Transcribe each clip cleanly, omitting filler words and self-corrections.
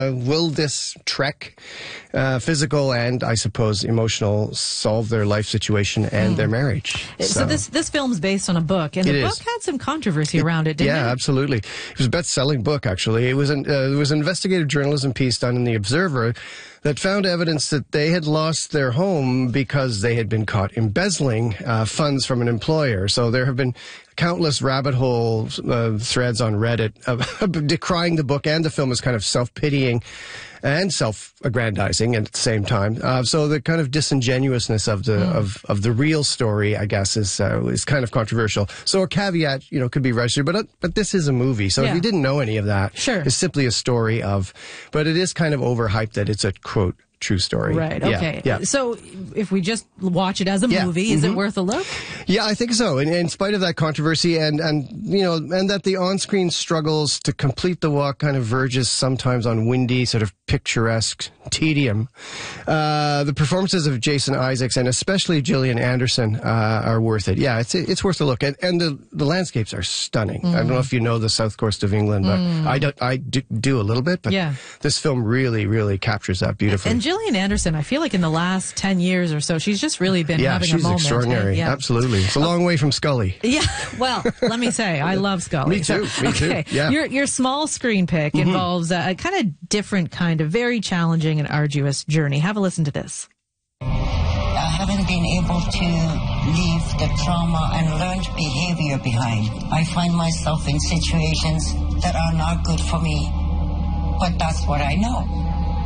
Will this trek, physical and, I suppose, emotional, solve their life situation and their marriage? So this film's based on a book, and the book had some controversy around it, didn't it? Yeah, absolutely. It was a best-selling book, actually. It was an investigative journalism piece done in The Observer that found evidence that they had lost their home because they had been caught embezzling funds from an employer. So there have been countless rabbit hole threads on Reddit decrying the book and the film as kind of self-pitying and self-aggrandizing at the same time. So the kind of disingenuousness of the real story, I guess, is kind of controversial. So a caveat, could be registered, but this is a movie. So if you didn't know any of that, it's simply a story of, but it is kind of overhyped that it's a quote true story. Right. Okay. Yeah. So if we just watch it as a movie, is it worth a look? Yeah, I think so. In spite of that controversy and that the on-screen struggles to complete the walk kind of verges sometimes on windy, sort of picturesque tedium. The performances of Jason Isaacs and especially Gillian Anderson are worth it. Yeah, it's worth a look. And the landscapes are stunning. I don't know if you know the south coast of England, but I do a little bit. But this film really, really captures that beautifully. And Gillian Anderson, I feel like in the last 10 years or so, she's just really been having a moment. Yeah, she's extraordinary. Absolutely. It's a long way from Scully. Yeah, well, let me say, I love Scully. Me too. Yeah. Your small screen pick involves a kind of different kind of very challenging and arduous journey. Have a listen to this. I haven't been able to leave the trauma and learned behavior behind. I find myself in situations that are not good for me, but that's what I know.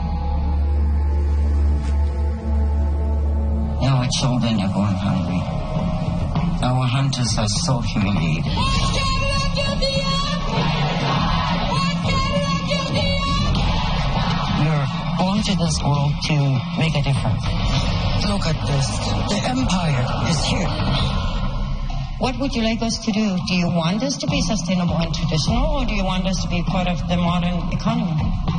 Our children are going hungry. Our hunters are so humiliated. You're born to this world to make a difference. Look at this. The empire is here. What would you like us to do? Do you want us to be sustainable and traditional, or do you want us to be part of the modern economy?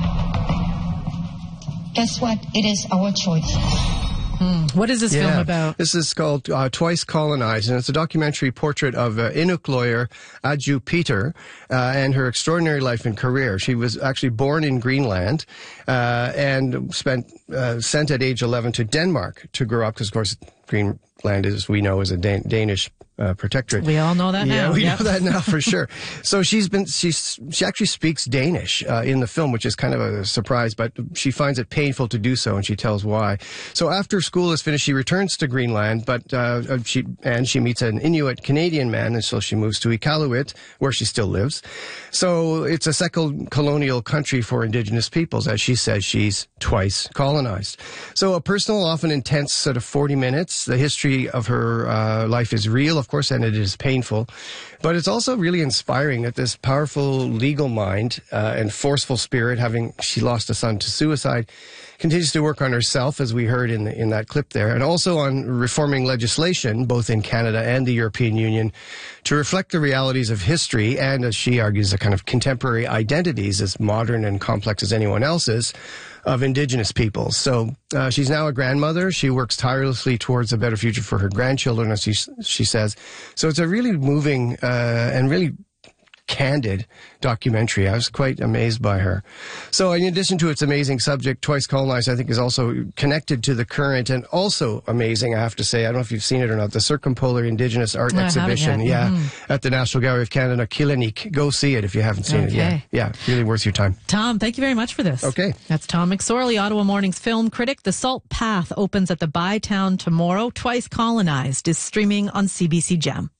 Guess what? It is our choice. What is this film about? This is called Twice Colonized, and it's a documentary portrait of Inuk lawyer Aju Peter and her extraordinary life and career. She was actually born in Greenland and sent at age 11 to Denmark to grow up, because, of course, Greenland, as we know, is a Danish protectorate. We all know that now. Yeah, we know that now for sure. So she actually speaks Danish in the film, which is kind of a surprise, but she finds it painful to do so, and she tells why. So after school is finished, she returns to Greenland, but she meets an Inuit Canadian man, and so she moves to Iqaluit, where she still lives. So it's a second colonial country for Indigenous peoples. As she says, she's twice colonized. So a personal, often intense sort of 40 minutes. The history of her life is real, of course, and it is painful. But it's also really inspiring that this powerful legal mind and forceful spirit, she lost a son to suicide, continues to work on herself, as we heard in that clip there, and also on reforming legislation, both in Canada and the European Union, to reflect the realities of history and, as she argues, the kind of contemporary identities, as modern and complex as anyone else's, of Indigenous peoples. So she's now a grandmother. She works tirelessly towards a better future for her grandchildren, as she says. So it's a really moving and really candid documentary. I was quite amazed by her. So in addition to its amazing subject, Twice Colonized, I think, is also connected to the current and also amazing, I have to say, I don't know if you've seen it or not, the Circumpolar Indigenous Art Exhibition at the National Gallery of Canada, Killanik. Go see it if you haven't seen it yet. Yeah, really worth your time. Tom, thank you very much for this. Okay. That's Tom McSorley, Ottawa Morning's film critic. The Salt Path opens at the Bytown tomorrow. Twice Colonized is streaming on CBC Gem.